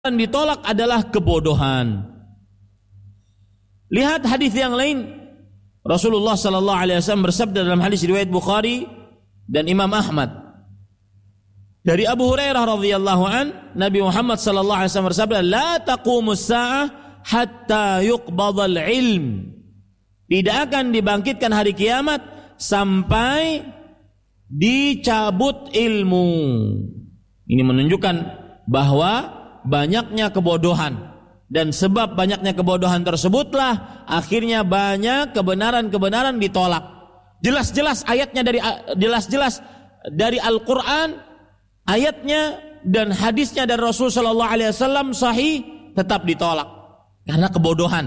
yang ditolak adalah kebodohan. Lihat hadis yang lain. Rasulullah sallallahu alaihi wasallam bersabda dalam hadis riwayat Bukhari dan Imam Ahmad. Dari Abu Hurairah radhiyallahu an, Nabi Muhammad sallallahu alaihi wasallam bersabda, "La taqumus saa'ah hatta yuqbadal ilm." Tidak akan dibangkitkan hari kiamat sampai dicabut ilmu. Ini menunjukkan bahwa banyaknya kebodohan, dan sebab banyaknya kebodohan tersebutlah akhirnya banyak kebenaran-kebenaran ditolak. Jelas-jelas ayatnya dari Al-Qur'an, ayatnya dan hadisnya dari Rasul sallallahu alaihi wasallam sahih, tetap ditolak karena kebodohan.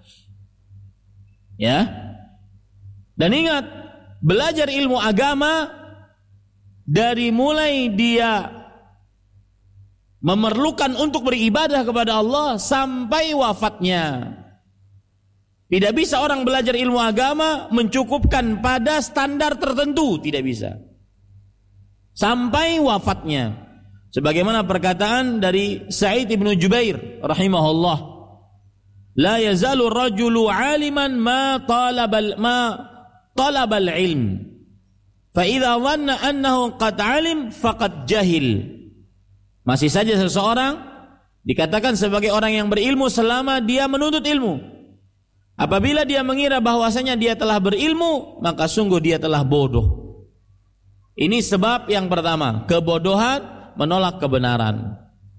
Ya. Dan ingat, belajar ilmu agama dari mulai dia memerlukan untuk beribadah kepada Allah sampai wafatnya. Tidak bisa orang belajar ilmu agama mencukupkan pada standar tertentu, tidak bisa. Sampai wafatnya. Sebagaimana perkataan dari Sa'id ibn Jubair rahimahullah, la yazalu rajulu aliman ma talabal ilm, fa idza dhanna annahu qad alim faqad jahil. Masih saja seseorang dikatakan sebagai orang yang berilmu selama dia menuntut ilmu. Apabila dia mengira bahwasanya dia telah berilmu, maka sungguh dia telah bodoh. Ini sebab yang pertama, kebodohan menolak kebenaran.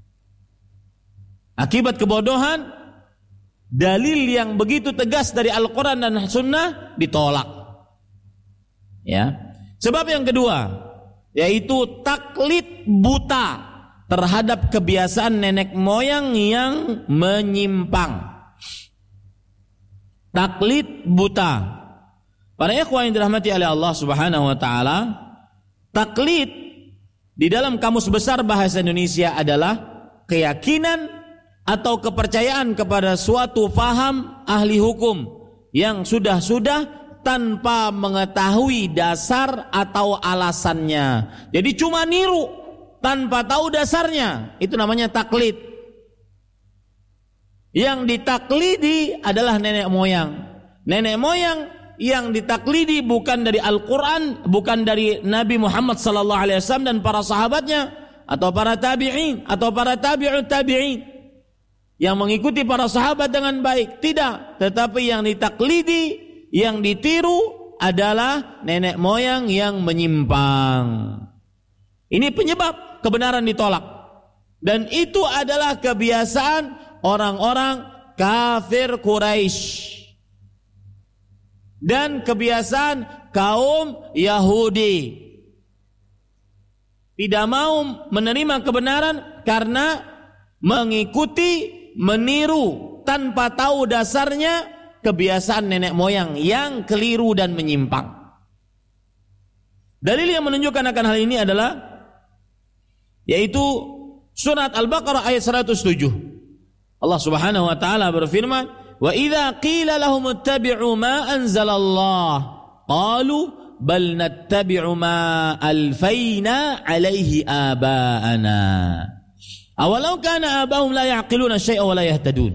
Akibat kebodohan, dalil yang begitu tegas dari Al-Quran dan Sunnah ditolak. Ya. Sebab yang kedua, yaitu taklid buta terhadap kebiasaan nenek moyang yang menyimpang. Taklid buta. Para ikhwan yang dirahmati oleh Allah Subhanahu wa taala, taklid di dalam Kamus Besar Bahasa Indonesia adalah keyakinan atau kepercayaan kepada suatu faham ahli hukum yang sudah tanpa mengetahui dasar atau alasannya. Jadi cuma niru tanpa tahu dasarnya, itu namanya taklid. Yang ditaklidi adalah nenek moyang. Nenek moyang yang ditaklidi bukan dari Al-Quran, bukan dari Nabi Muhammad SAW dan para sahabatnya, atau para tabi'in, atau para tabi'ut tabi'in yang mengikuti para sahabat dengan baik. Tidak, tetapi yang ditaklidi, yang ditiru adalah nenek moyang yang menyimpang. Ini penyebab kebenaran ditolak. Dan itu adalah kebiasaan orang-orang kafir Quraisy dan kebiasaan kaum Yahudi. Tidak mau menerima kebenaran karena mengikuti, meniru tanpa tahu dasarnya kebiasaan nenek moyang yang keliru dan menyimpang. Dalil yang menunjukkan akan hal ini adalah yaitu surat Al-Baqarah ayat 107. Allah Subhanahu wa taala berfirman, "Wa idza qila lahum ittabi'u ma anzalallah, qalu bal nattabi'u ma alfayna 'alaihi aba'ana. Awalau kana abahum la ya'qiluna syai'an wa la yahtadun."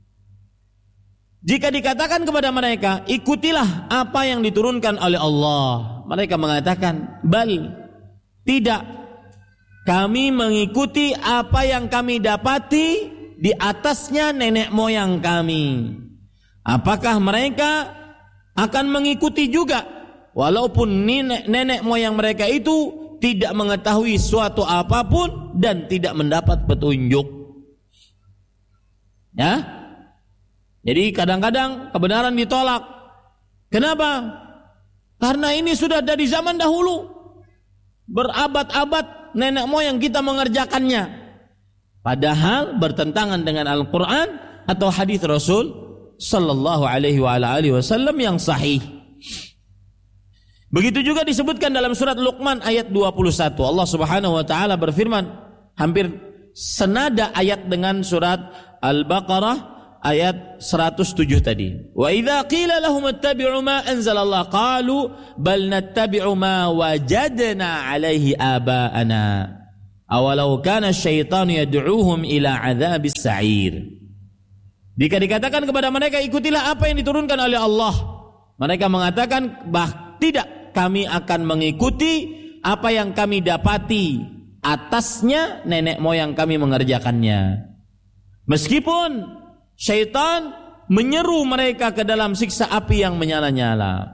Jika dikatakan kepada mereka, ikutilah apa yang diturunkan oleh Allah, mereka mengatakan, bal, tidak, kami mengikuti apa yang kami dapati di atasnya nenek moyang kami. Apakah mereka akan mengikuti juga walaupun nenek moyang mereka itu tidak mengetahui suatu apapun dan tidak mendapat petunjuk? Ya. Jadi kadang-kadang kebenaran ditolak. Kenapa? Karena ini sudah dari zaman dahulu. Berabad-abad nenek moyang kita mengerjakannya. Padahal bertentangan dengan Al-Quran atau hadis Rasul sallallahu alaihi wa alihi wasallam yang sahih. Begitu juga disebutkan dalam surat Luqman ayat 21. Allah Subhanahu wa taala berfirman, hampir senada ayat dengan surat Al-Baqarah ayat 107 tadi. Wa idza qila lahum ittabi'u ma anzalallah qalu bal nattabi'u ma wajadna 'alaihi aba'ana. awalau kana syaitanu yad'uuhum ila adzabis sa'ir. Jika dikatakan kepada mereka ikutilah apa yang diturunkan oleh Allah, mereka mengatakan tidak, kami akan mengikuti apa yang kami dapati atasnya nenek moyang kami mengerjakannya. Meskipun syaitan menyeru mereka ke dalam siksa api yang menyala-nyala.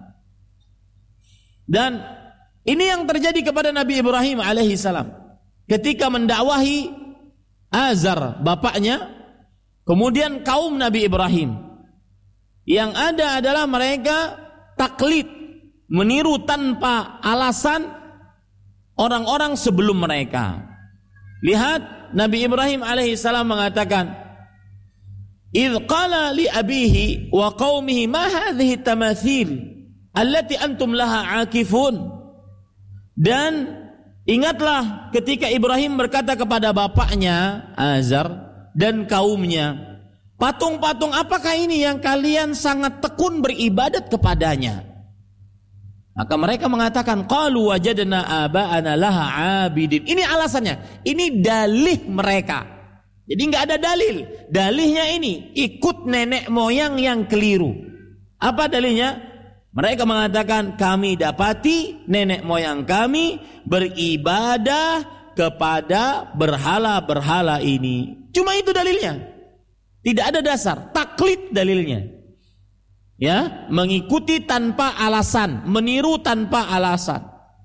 Dan ini yang terjadi kepada Nabi Ibrahim alaihissalam ketika mendakwahi Azar bapaknya, kemudian kaum Nabi Ibrahim. Yang ada adalah mereka taklid, meniru tanpa alasan orang-orang sebelum mereka. Lihat Nabi Ibrahim alaihissalam mengatakan, "Idz qala li abihi wa qaumihi ma hadhihi tamathil allati antum laha akifun." Dan ingatlah ketika Ibrahim berkata kepada bapaknya Azar dan kaumnya, patung-patung apakah ini yang kalian sangat tekun beribadat kepadanya? Maka mereka mengatakan, qalu wajadna aba'ana laha abidin. Ini alasannya, ini dalih mereka. Jadi enggak ada dalil. Dalihnya ini, ikut nenek moyang yang keliru. Apa dalilnya? Mereka mengatakan, kami dapati nenek moyang kami beribadah kepada berhala-berhala ini. Cuma itu dalilnya. Tidak ada dasar, taklid dalilnya. Ya, mengikuti tanpa alasan, meniru tanpa alasan.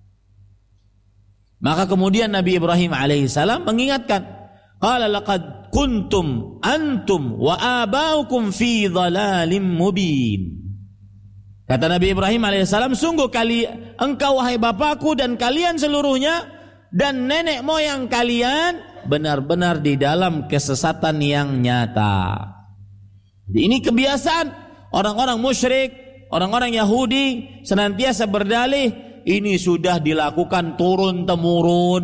Maka kemudian Nabi Ibrahim alaihissalam mengingatkan, qala laqad kuntum antum wa abaukum fi dhalalim mubin. Kata Nabi Ibrahim alaihissalam, sungguh engkau wahai bapakku dan kalian seluruhnya dan nenek moyang kalian benar-benar di dalam kesesatan yang nyata. Jadi ini kebiasaan orang-orang musyrik, orang-orang Yahudi senantiasa berdalih ini sudah dilakukan turun-temurun.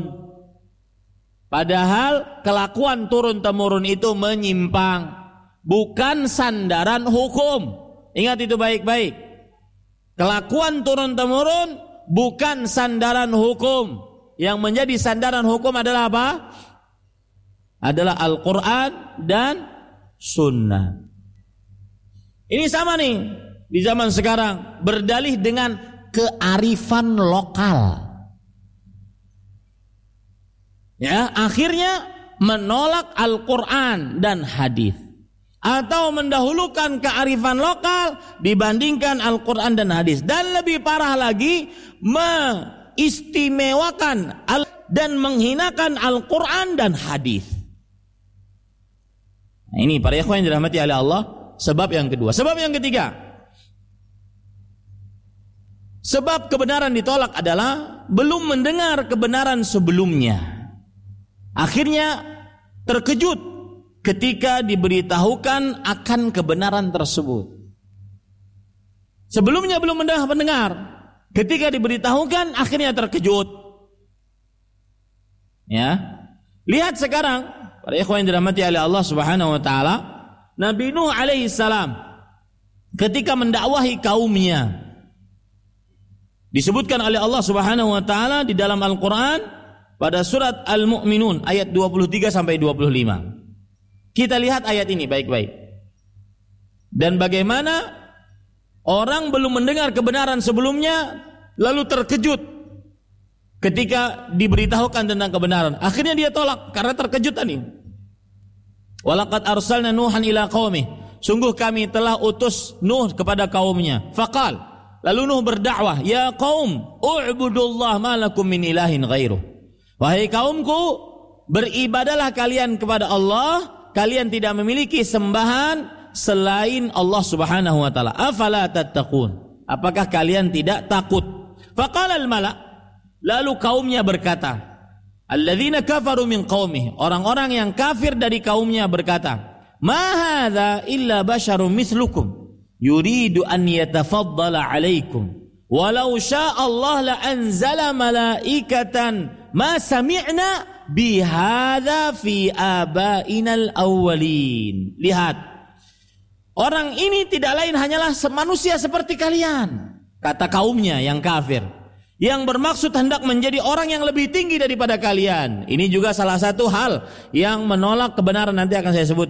Padahal kelakuan turun-temurun itu menyimpang, bukan sandaran hukum. Ingat itu baik-baik. Kelakuan turun-temurun bukan sandaran hukum. Yang menjadi sandaran hukum adalah apa? Adalah Al-Quran dan Sunnah. Ini sama nih di zaman sekarang, berdalih dengan kearifan lokal. Ya, akhirnya menolak Al-Quran dan hadis, atau mendahulukan kearifan lokal dibandingkan Al-Quran dan hadis. Dan lebih parah lagi, mengistimewakan dan menghinakan Al-Quran dan hadis. Nah, ini para ikhwan yang dirahmati oleh Allah, sebab yang kedua. Sebab yang ketiga, sebab kebenaran ditolak adalah belum mendengar kebenaran sebelumnya. Akhirnya terkejut ketika diberitahukan akan kebenaran tersebut. Sebelumnya belum mendengar, ketika diberitahukan akhirnya terkejut. Ya, lihat sekarang para ikhwan yang dirahmati oleh Allah Subhanahu wa taala, Nabi Nuh alaihi salam ketika mendakwahi kaumnya, disebutkan oleh Allah Subhanahu wa taala di dalam Al-Qur'an pada surat Al-Mu'minun ayat 23 sampai 25. Kita lihat ayat ini baik-baik. Dan bagaimana orang belum mendengar kebenaran sebelumnya lalu terkejut ketika diberitahukan tentang kebenaran. Akhirnya dia tolak karena terkejut tadi. Walaqad arsalna Nuhan ila qaumih. Sungguh kami telah utus Nuh kepada kaumnya. Faqal, lalu Nuh berdakwah, ya qaum, u'budullah ma lakum min ilahin ghairuh. Wahai kaumku, beribadalah kalian kepada Allah, kalian tidak memiliki sembahan selain Allah Subhanahu wa taala. Afala tattaqun? Apakah kalian tidak takut? Faqala al-mala', lalu kaumnya berkata, alladzina kafaru min qaumih, orang-orang yang kafir dari kaumnya berkata, ma hadza illa basharun mithlukum yuridu an yatafaddala 'alaikum walau syaa Allah la anzala malaikatan ma sami'na bihadza fi abainal awwalin. Lihat, orang ini tidak lain hanyalah manusia seperti kalian, kata kaumnya yang kafir, yang bermaksud hendak menjadi orang yang lebih tinggi daripada kalian. Ini juga salah satu hal yang menolak kebenaran, nanti akan saya sebutkan.